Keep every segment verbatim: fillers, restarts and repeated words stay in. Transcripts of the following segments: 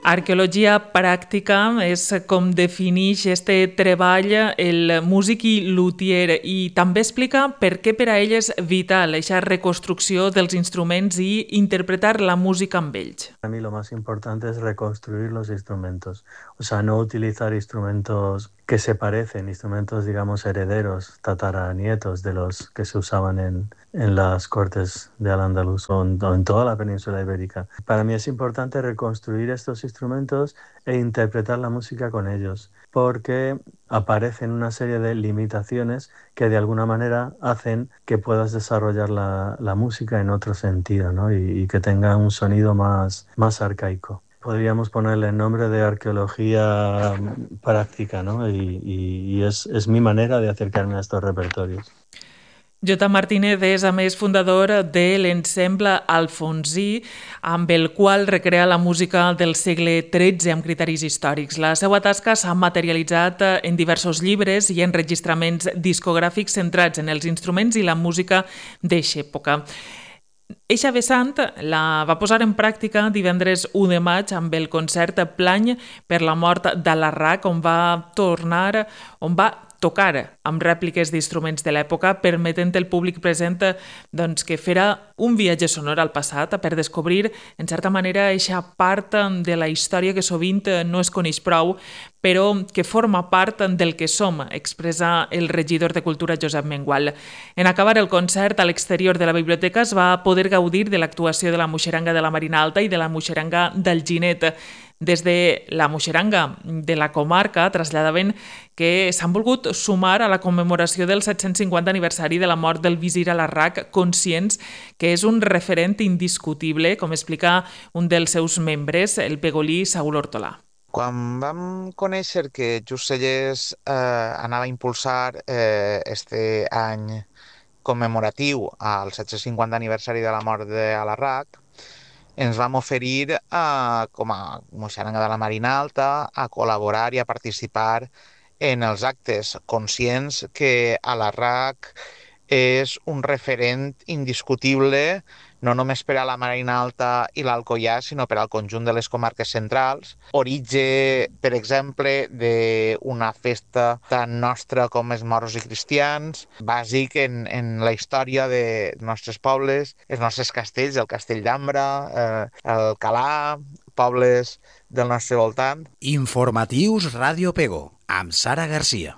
Arqueologia pràctica és com defineix este treball el músic i luthier i també explica per què per a ell és vital aquesta reconstrucció dels instruments i interpretar la música amb ells. Para mí lo más importante es reconstruir los instrumentos, o sea, no utilizar instrumentos que se parecen, instrumentos, digamos, herederos, tataranietos de los que se usaban en, en las cortes de Al-Ándalus o en, o en toda la península ibérica. Para mí es importante reconstruir estos instrumentos e interpretar la música con ellos, porque aparecen una serie de limitaciones que de alguna manera hacen que puedas desarrollar la, la música en otro sentido, ¿no? y, y que tenga un sonido más, más arcaico. Podríamos ponerle el nombre de arqueología práctica, ¿no? Y, y, y es, es mi manera de acercarme a estos repertorios. Jota Martínez és, a més, fundador de l'ensemble Alfonsí, amb el qual recrea la música del segle tretze amb criteris històrics. La seva tasca s'ha materialitzat en diversos llibres i enregistraments discogràfics centrats en els instruments i la música d'eixa època. Eixa vessant la va posar en pràctica divendres u de maig amb el concert Plany per la mort d'Al-Arrach, on va tornar, on va tocar amb rèpliques d'instruments de l'època, permetent el públic present doncs, que fera un viatge sonor al passat per descobrir, en certa manera, eixa part de la història que sovint no es coneix prou, però que forma part del que som, expressa el regidor de Cultura Josep Mengual. En acabar el concert, a l'exterior de la biblioteca es va poder gaudir de l'actuació de la Muixeranga de la Marina Alta i de la Muixeranga del Ginet. Des de la Muixeranga de la comarca traslladaven que s'han volgut sumar a la commemoració del set-cents cinquanta aniversari de la mort del visir Al-Arrach, conscients que és un referent indiscutible, com explica un dels seus membres, el pegolí Saúl Hortolà. Quan vam conèixer que Just Cellers eh, anava a impulsar eh, este any commemoratiu al set-cents cinquanta aniversari de la mort d'Al-Arrach, ens vam oferir a, com a Muixeranga de la Marina Alta a col·laborar i a participar en els actes, conscients que Al-Arrach és un referent indiscutible no només per a la Marina Alta i l'Alcoià, sinó per al conjunt de les comarques centrals. Origen, per exemple, d'una festa tan nostra com els moros i cristians, bàsic en, en la història dels nostres pobles, els nostres castells, el castell d'Ambra, eh, el Calà, pobles del nostre voltant. Informatius Ràdio Pego, amb Sara Garcia.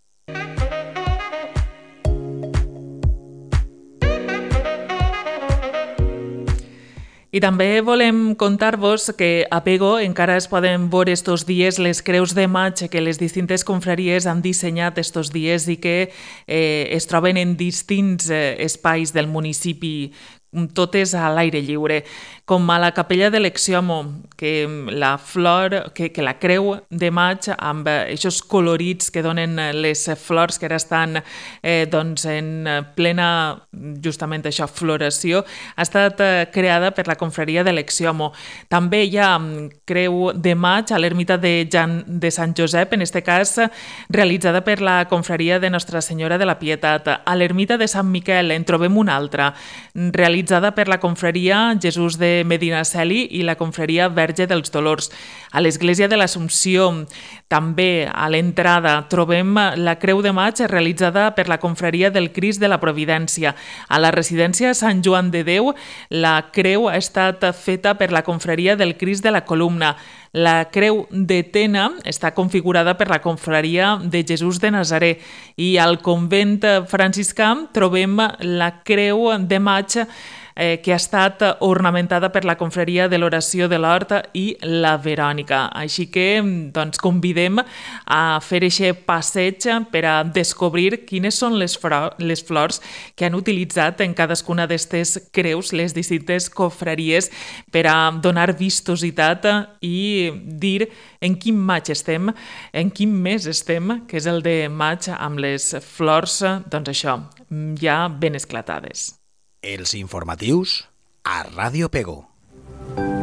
I també volem contar-vos que a Pego encara es poden veure estos dies les creus de maig que les distintes confraries han dissenyat estos dies i que eh, es troben en distints eh, espais del municipi, totes a l'aire lliure, com a la capella de l'Exiomo, que la flor, que, que la creu de maig amb aquests colorits que donen les flors que ara estan eh, doncs en plena, justament això, floració, ha estat eh, creada per la confraria de l'Exiomo. També hi ha creu de maig a l'ermita de, Jan, de Sant Josep, en este cas realitzada per la confraria de Nostra Senyora de la Pietat. A l'ermita de Sant Miquel en trobem una altra, realitzada realitzada per la confraria Jesús de Medinaceli i la confraria Verge dels Dolors. A l'església de l'Assumpció, també a l'entrada, trobem la Creu de Maig realitzada per la confraria del Crist de la Providència. A la residència Sant Joan de Déu, la creu ha estat feta per la confraria del Crist de la Columna. La creu de Tena està configurada per la confraria de Jesús de Nazaré i al convent franciscà trobem la creu de maig eh, que ha estat ornamentada per la confraria de l'Oració de l'Hort i la Verònica. Així que doncs, convidem a fer aquest passeig per a descobrir quines són les, les flors que han utilitzat en cadascuna d'aquestes creus les distintes confraries per a donar vistositat i dir en quin maig estem, en quin mes estem, que és el de maig amb les flors, doncs això, ja ben esclatades. Els informatius a Ràdio Pego.